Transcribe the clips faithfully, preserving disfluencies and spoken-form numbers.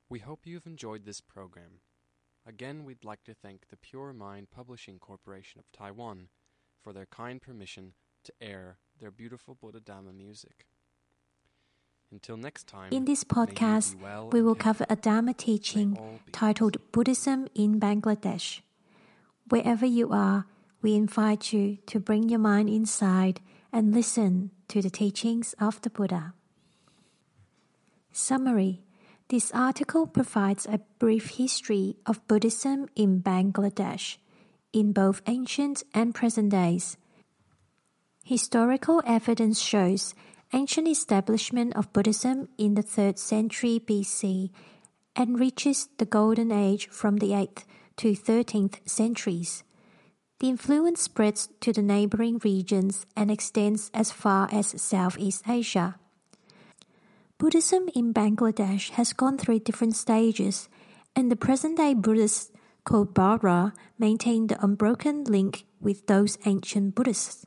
We hope you've enjoyed this program. Again, we'd like to thank the Pure Mind Publishing Corporation of Taiwan for their kind permission to air their beautiful Buddha Dhamma music. Until next time, In this may you podcast, be well we and will healthy. cover a Dharma May teaching all be titled Buddhism in Bangladesh. Wherever you are, we invite you to bring your mind inside and listen to the teachings of the Buddha. Summary. This article provides a brief history of Buddhism in Bangladesh, in both ancient and present days. Historical evidence shows ancient establishment of Buddhism in the third century B C and reaches the Golden Age from the eighth to thirteenth centuries. The influence spreads to the neighboring regions and extends as far as Southeast Asia. Buddhism in Bangladesh has gone through different stages, and the present-day Buddhists called Bara maintain the unbroken link with those ancient Buddhists.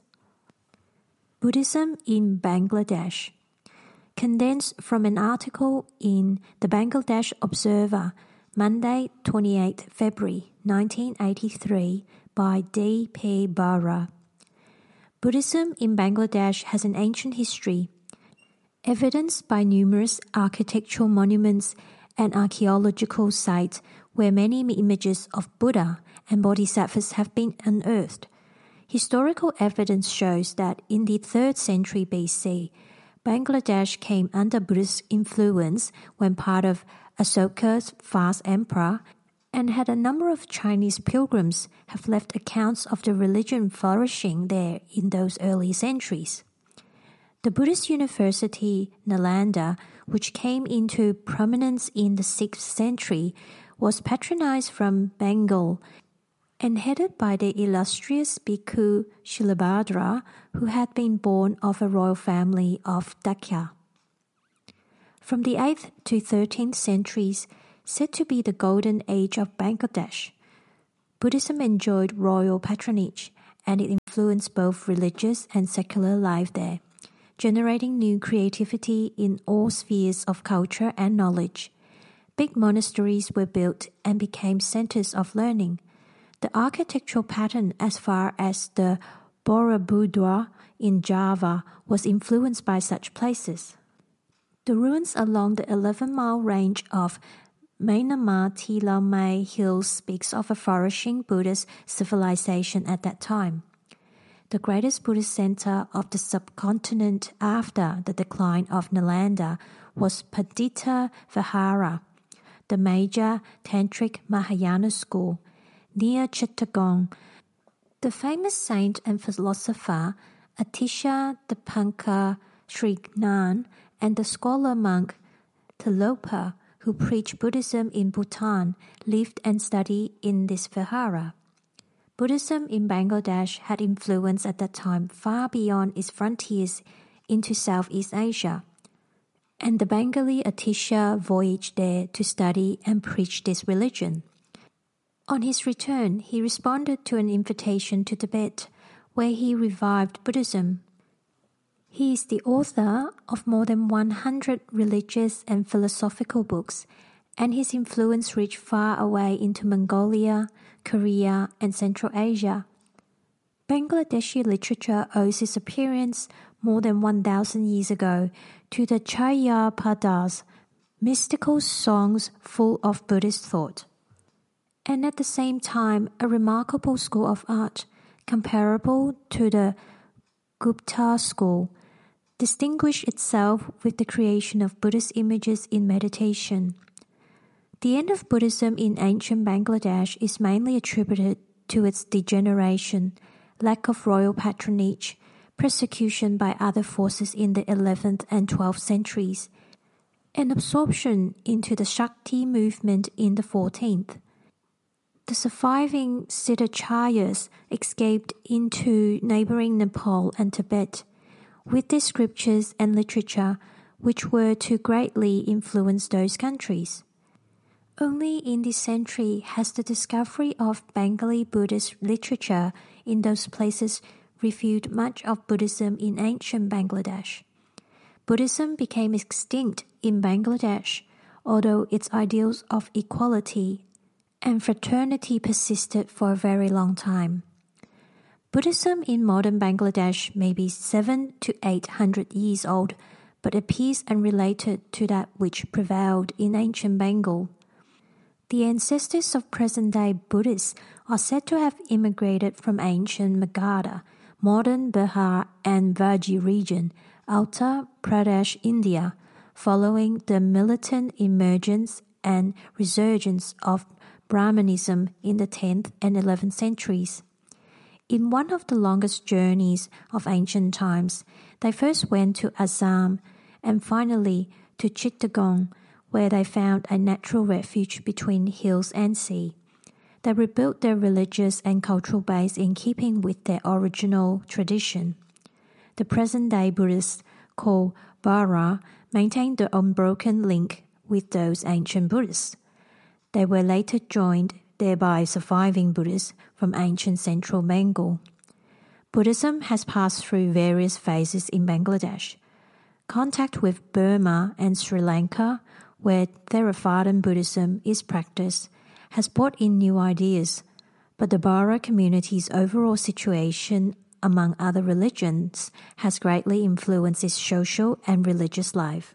Buddhism in Bangladesh. Condensed from an article in the Bangladesh Observer, Monday, twenty-eighth February nineteen eighty-three, by D P Bara. Buddhism in Bangladesh has an ancient history, evidenced by numerous architectural monuments and archaeological sites where many images of Buddha and Bodhisattvas have been unearthed. Historical evidence shows that in the third century B C, Bangladesh came under Buddhist influence when part of Asoka's vast empire, and had a number of Chinese pilgrims have left accounts of the religion flourishing there in those early centuries. The Buddhist university Nalanda, which came into prominence in the sixth century, was patronized from Bengal and headed by the illustrious Bhikkhu Shilabhadra, who had been born of a royal family of Dakya. From the eighth to thirteenth centuries, said to be the golden age of Bangladesh, Buddhism enjoyed royal patronage, and it influenced both religious and secular life there, generating new creativity in all spheres of culture and knowledge. Big monasteries were built and became centers of learning. The architectural pattern as far as the Borobudur in Java was influenced by such places. The ruins along the eleven-mile range of Myanmar Tilaumay Hills speaks of a flourishing Buddhist civilization at that time. The greatest Buddhist center of the subcontinent after the decline of Nalanda was Pandita Vihara, the major Tantric Mahayana school, near Chittagong. The famous saint and philosopher Atisha Dipanka Srignan and the scholar monk Tilopa, who preached Buddhism in Bhutan, lived and studied in this vihara. Buddhism in Bangladesh had influence at that time far beyond its frontiers into Southeast Asia, and the Bengali Atisha voyaged there to study and preach this religion. On his return, he responded to an invitation to Tibet, where he revived Buddhism. He is the author of more than one hundred religious and philosophical books, and his influence reached far away into Mongolia, Korea, and Central Asia. Bangladeshi literature owes its appearance more than one thousand years ago to the Charyapadas, mystical songs full of Buddhist thought, and at the same time a remarkable school of art, comparable to the Gupta school, distinguished itself with the creation of Buddhist images in meditation. The end of Buddhism in ancient Bangladesh is mainly attributed to its degeneration, lack of royal patronage, persecution by other forces in the eleventh and twelfth centuries, and absorption into the Shakti movement in the fourteenth. The surviving Siddhacharyas escaped into neighboring Nepal and Tibet with their scriptures and literature, which were to greatly influence those countries. Only in this century has the discovery of Bengali Buddhist literature in those places revealed much of Buddhism in ancient Bangladesh. Buddhism became extinct in Bangladesh although its ideals of equality and fraternity persisted for a very long time. Buddhism in modern Bangladesh may be seven to eight hundred years old, but appears unrelated to that which prevailed in ancient Bengal. The ancestors of present-day Buddhists are said to have immigrated from ancient Magadha, modern Bihar and Vaji region, Uttar Pradesh, India, following the militant emergence and resurgence of Brahmanism in the tenth and eleventh centuries. In one of the longest journeys of ancient times, they first went to Assam and finally to Chittagong, where they found a natural refuge between hills and sea. They rebuilt their religious and cultural base in keeping with their original tradition. The present-day Buddhists, called Bara, maintain the unbroken link with those ancient Buddhists. They were later joined, thereby surviving Buddhists from ancient central Bengal. Buddhism has passed through various phases in Bangladesh. Contact with Burma and Sri Lanka, where Theravadan Buddhism is practiced, has brought in new ideas, but the Bara community's overall situation among other religions has greatly influenced its social and religious life.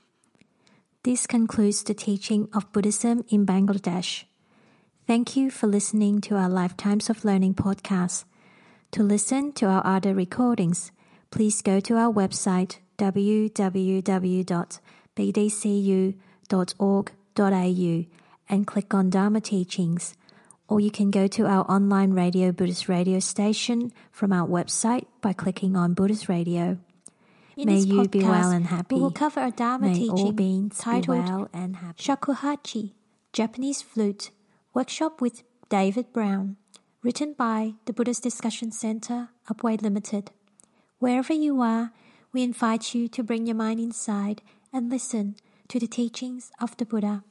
This concludes the teaching of Buddhism in Bangladesh. Thank you for listening to our Lifetimes of Learning podcast. To listen to our other recordings, please go to our website w w w dot b d c u dot org dot a u and click on Dharma Teachings, or you can go to our online radio Buddhist radio station from our website by clicking on Buddhist Radio. In May this you podcast, be well and happy. We will cover a Dharma May teaching all beings titled be well and happy. Shakuhachi, Japanese Flute, Workshop with David Brown, written by the Buddhist Discussion Center, Upway Limited. Wherever you are, we invite you to bring your mind inside and listen to the teachings of the Buddha.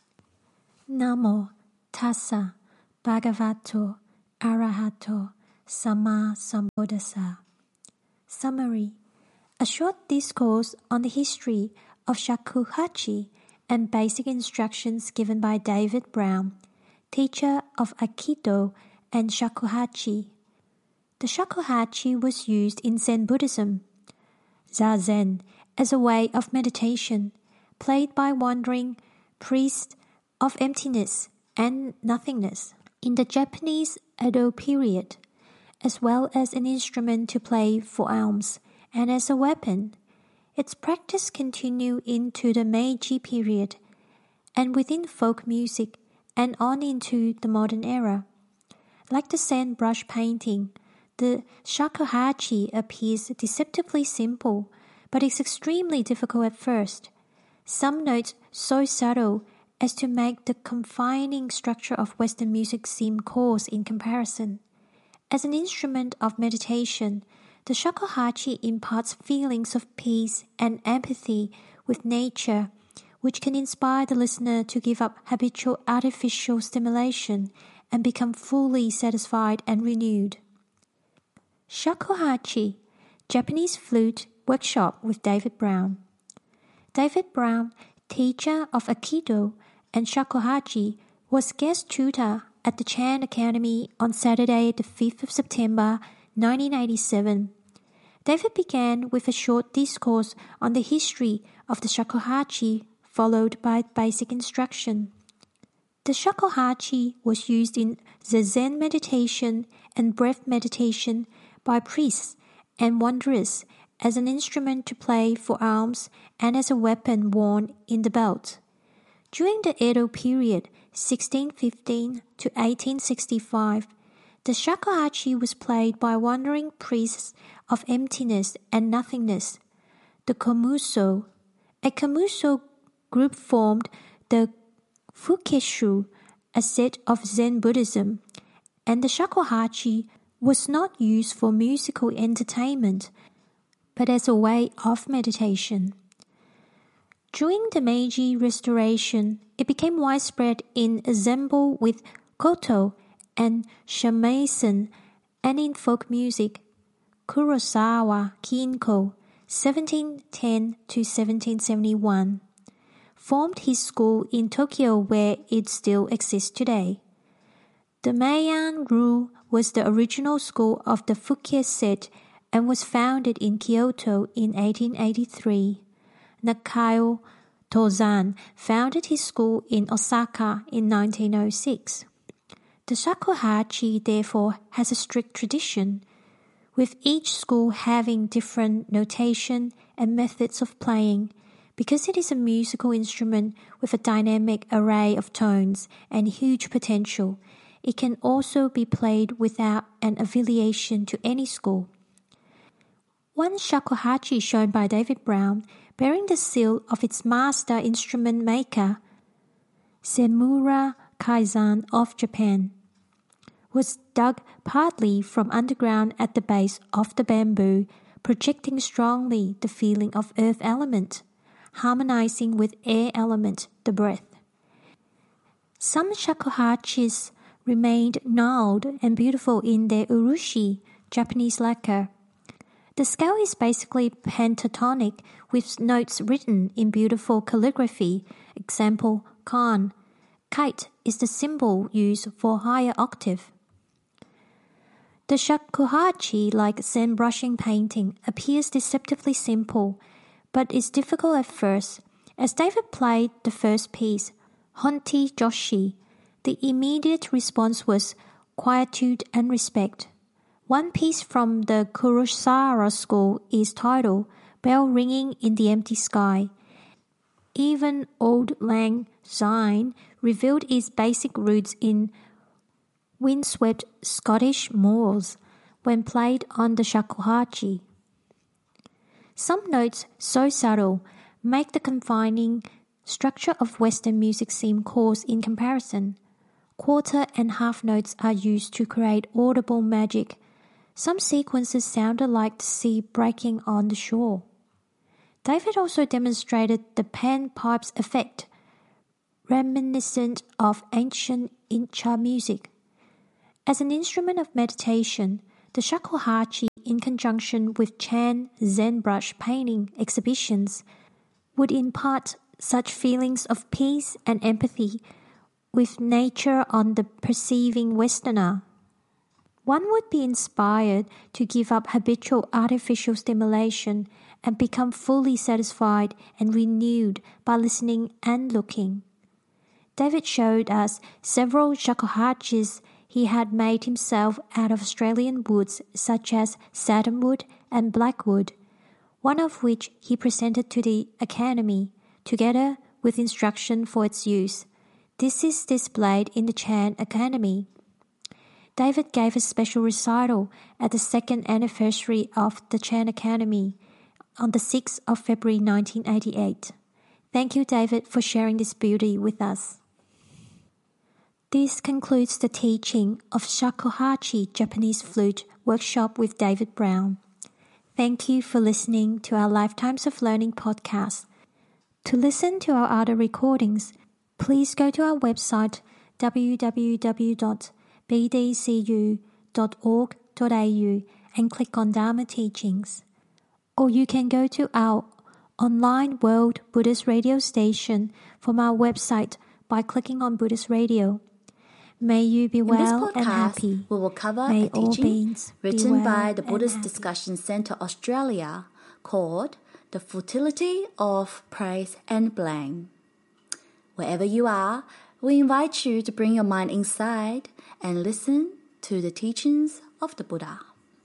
Namo Tassa Bhagavato Arahato Samma Sambuddhassa. Summary: a short discourse on the history of shakuhachi and basic instructions given by David Brown, teacher of Aikido and shakuhachi. The shakuhachi was used in Zen Buddhism, zazen, as a way of meditation, played by wandering priests of emptiness and nothingness in the Japanese Edo period, as well as an instrument to play for alms and as a weapon. Its practice continued into the Meiji period and within folk music and on into the modern era. Like the Zen brush painting, the shakuhachi appears deceptively simple, but is extremely difficult at first. Some notes so subtle as to make the confining structure of Western music seem coarse in comparison. As an instrument of meditation, the shakuhachi imparts feelings of peace and empathy with nature, which can inspire the listener to give up habitual artificial stimulation and become fully satisfied and renewed. Shakuhachi, Japanese Flute, Workshop with David Brown. David Brown, teacher of Aikido and shakuhachi, was guest tutor at the Chan Academy on Saturday, the fifth of September, nineteen eighty-seven. David began with a short discourse on the history of the shakuhachi, followed by basic instruction. The shakuhachi was used in zazen meditation and breath meditation by priests and wanderers as an instrument to play for alms and as a weapon worn in the belt. During the Edo period, sixteen fifteen to eighteen sixty-five, the shakuhachi was played by wandering priests of emptiness and nothingness, the komuso. A komuso group formed the Fukeshu, a set of Zen Buddhism, and the shakuhachi was not used for musical entertainment, but as a way of meditation. During the Meiji Restoration, it became widespread in ensemble with koto and shamisen, and in folk music. Kurosawa Kinko, seventeen ten to seventeen seventy-one. formed his school in Tokyo where it still exists today. The Meian-ryu was the original school of the Fukiye sect and was founded in Kyoto in eighteen eighty-three. Nakao Tozan founded his school in Osaka in nineteen oh six. The shakuhachi therefore has a strict tradition, with each school having different notation and methods of playing. Because it is a musical instrument with a dynamic array of tones and huge potential, it can also be played without an affiliation to any school. One shakuhachi shown by David Brown, bearing the seal of its master instrument maker, Semura Kaizan of Japan, was dug partly from underground at the base of the bamboo, projecting strongly the feeling of earth element, harmonizing with air element, the breath. Some shakuhachis remained gnarled and beautiful in their urushi, Japanese lacquer. The scale is basically pentatonic with notes written in beautiful calligraphy. Example, kan. Kite is the symbol used for higher octave. The shakuhachi, like sand brushing painting, appears deceptively simple, but is difficult at first. As David played the first piece, Honti Joshi, the immediate response was quietude and respect. One piece from the Kurosawa school is titled Bell Ringing in the Empty Sky. Even Auld Lang Syne revealed its basic roots in windswept Scottish moors when played on the shakuhachi. Some notes, so subtle, make the confining structure of Western music seem coarse in comparison. Quarter and half notes are used to create audible magic. Some sequences sounded like the sea breaking on the shore. David also demonstrated the pan-pipes effect, reminiscent of ancient Incha music. As an instrument of meditation, the shakuhachi, in conjunction with Chan Zen brush painting exhibitions, would impart such feelings of peace and empathy with nature on the perceiving Westerner. One would be inspired to give up habitual artificial stimulation and become fully satisfied and renewed by listening and looking. David showed us several shakuhachis he had made himself out of Australian woods such as satinwood and blackwood, one of which he presented to the Academy, together with instruction for its use. This is displayed in the Chan Academy. David gave a special recital at the second anniversary of the Chan Academy on the sixth of February nineteen eighty-eight. Thank you, David, for sharing this beauty with us. This concludes the teaching of Shakuhachi Japanese Flute Workshop with David Brown. Thank you for listening to our Lifetimes of Learning podcast. To listen to our other recordings, please go to our website w w w dot b d c u dot org dot a u and click on Dharma Teachings. Or you can go to our online World Buddhist Radio station from our website by clicking on Buddhist Radio. May you be well podcast, and happy. We will cover May a teaching written well by the Buddhist happy. Discussion Centre Australia called The Futility of Praise and Blame. Wherever you are, we invite you to bring your mind inside and listen to the teachings of the Buddha.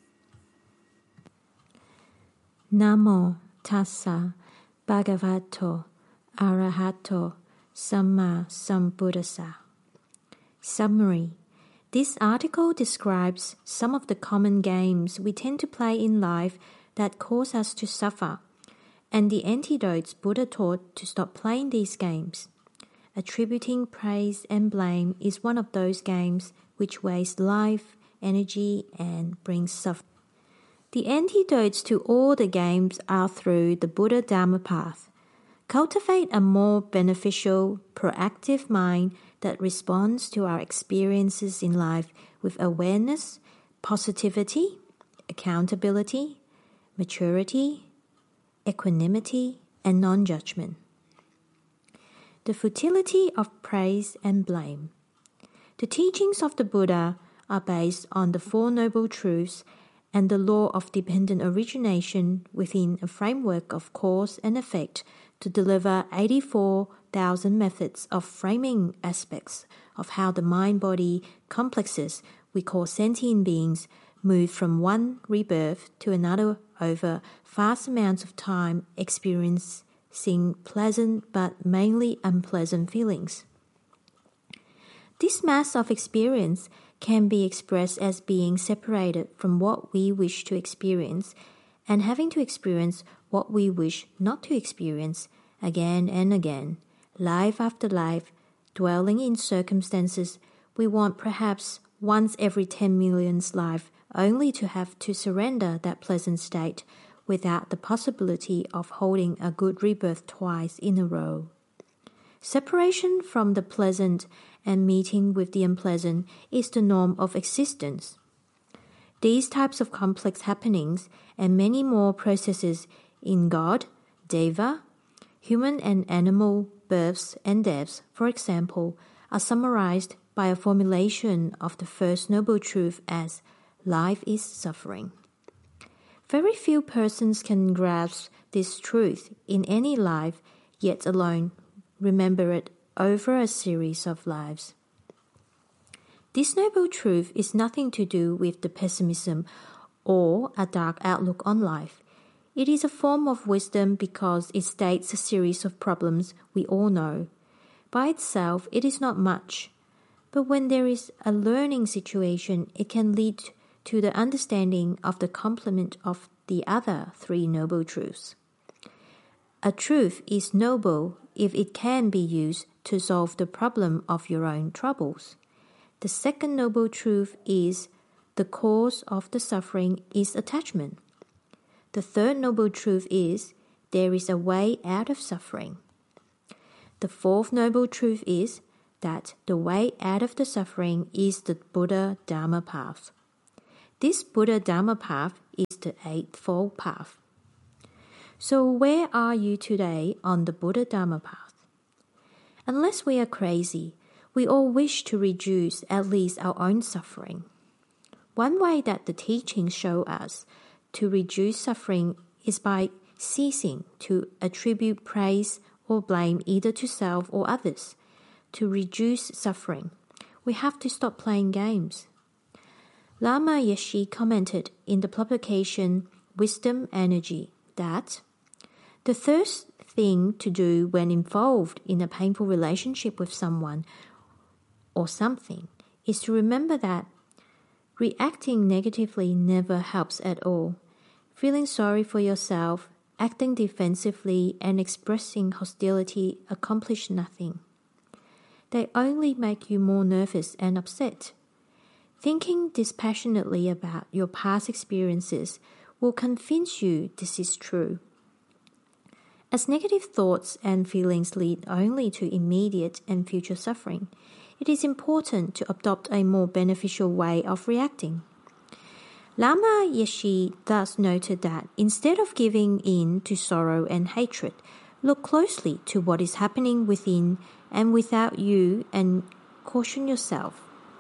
Namo tassa bhagavato arahato samma sambuddhassa. Summary. This article describes some of the common games we tend to play in life that cause us to suffer, and the antidotes Buddha taught to stop playing these games. Attributing praise and blame is one of those games which wastes life, energy, and brings suffering. The antidotes to all the games are through the Buddha Dharma path. Cultivate a more beneficial, proactive mind that responds to our experiences in life with awareness, positivity, accountability, maturity, equanimity, and non-judgment. The Futility of Praise and Blame. The teachings of the Buddha are based on the Four Noble Truths and the law of dependent origination within a framework of cause and effect to deliver eighty-four thousand methods of framing aspects of how the mind-body complexes we call sentient beings move from one rebirth to another over vast amounts of time, experiencing pleasant but mainly unpleasant feelings. This mass of experience can be expressed as being separated from what we wish to experience and having to experience what we wish not to experience again and again, life after life, dwelling in circumstances we want perhaps once every ten millionth life, only to have to surrender that pleasant state without the possibility of holding a good rebirth twice in a row. Separation from the pleasant and meeting with the unpleasant is the norm of existence. These types of complex happenings and many more processes in God, Deva, human and animal births and deaths, for example, are summarized by a formulation of the First Noble Truth as life is suffering. Very few persons can grasp this truth in any life, yet alone remember it over a series of lives. This noble truth is nothing to do with the pessimism or a dark outlook on life. It is a form of wisdom because it states a series of problems we all know. By itself, it is not much, but when there is a learning situation, it can lead to the understanding of the complement of the other three noble truths. A truth is noble if it can be used to solve the problem of your own troubles. The second noble truth is the cause of the suffering is attachment. The third noble truth is there is a way out of suffering. The fourth noble truth is that the way out of the suffering is the Buddha Dharma path. This Buddha Dharma path is the Eightfold Path. So where are you today on the Buddha Dharma path? Unless we are crazy, we all wish to reduce at least our own suffering. One way that the teachings show us to reduce suffering is by ceasing to attribute praise or blame either to self or others. To reduce suffering, we have to stop playing games. Lama Yeshe commented in the publication Wisdom Energy that the first thing to do when involved in a painful relationship with someone or something is to remember that reacting negatively never helps at all. Feeling sorry for yourself, acting defensively, and expressing hostility accomplish nothing. They only make you more nervous and upset. Thinking dispassionately about your past experiences will convince you this is true. As negative thoughts and feelings lead only to immediate and future suffering, it is important to adopt a more beneficial way of reacting. Lama Yeshe thus noted that instead of giving in to sorrow and hatred, look closely to what is happening within and without you and caution yourself.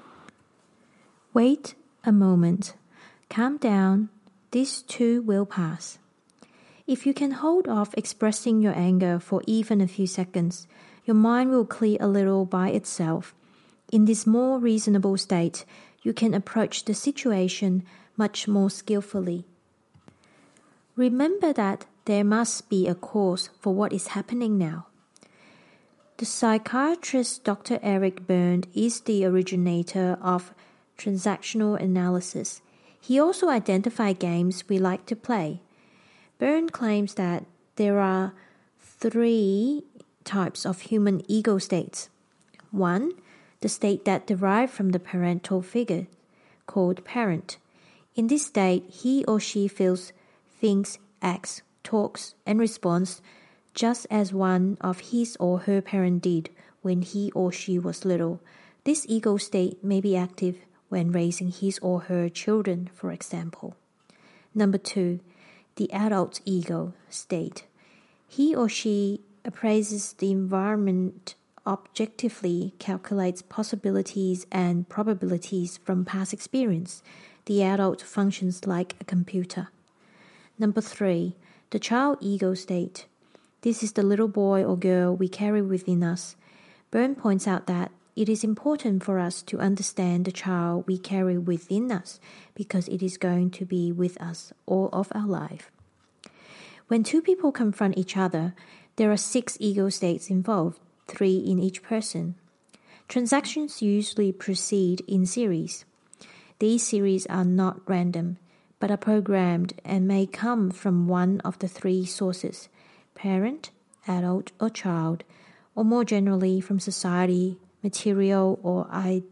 Wait a moment. Calm down. This too will pass. If you can hold off expressing your anger for even a few seconds, your mind will clear a little by itself. In this more reasonable state, you can approach the situation much more skillfully. Remember that there must be a cause for what is happening now. The psychiatrist Doctor Eric Berne is the originator of transactional analysis. He also identified games we like to play. Berne claims that there are three types of human ego states. One, the state that derives from the parental figure, called parent. In this state, he or she feels, thinks, acts, talks, and responds just as one of his or her parent did when he or she was little. This ego state may be active when raising his or her children, for example. Number two, the adult ego state. He or she appraises the environment objectively, calculates possibilities and probabilities from past experience. The adult functions like a computer. Number three, the child ego state. This is the little boy or girl we carry within us. Byrne points out that it is important for us to understand the child we carry within us because it is going to be with us all of our life. When two people confront each other, there are six ego states involved, three in each person. Transactions usually proceed in series. These series are not random, but are programmed and may come from one of the three sources, parent, adult, or child, or more generally from society, material, or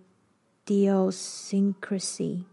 idiosyncrasy.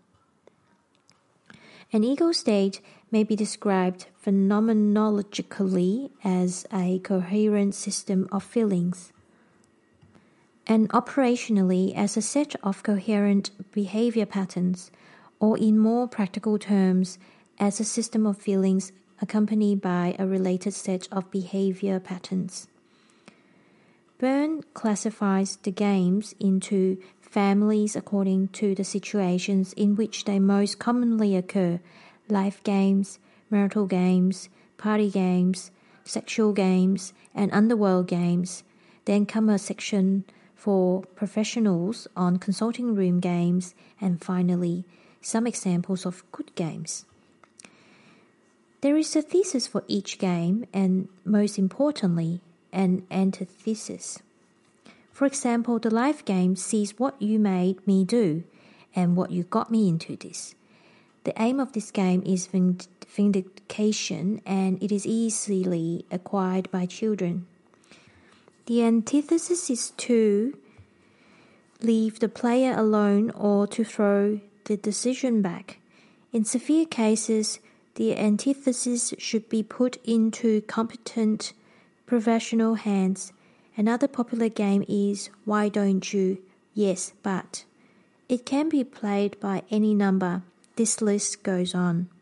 An ego state may be described phenomenologically as a coherent system of feelings, and operationally as a set of coherent behavior patterns, or in more practical terms, as a system of feelings accompanied by a related set of behavior patterns. Byrne classifies the games into families according to the situations in which they most commonly occur: life games, marital games, party games, sexual games, and underworld games. Then come a section for professionals on consulting room games, and finally, some examples of good games. There is a thesis for each game, and most importantly, an antithesis. For example, the life game sees what you made me do and what you got me into this. The aim of this game is vindication, and it is easily acquired by children. The antithesis is to leave the player alone or to throw the decision back. In severe cases, the antithesis should be put into competent professional hands. Another popular game is Why Don't You? Yes, but. It can be played by any number. This list goes on.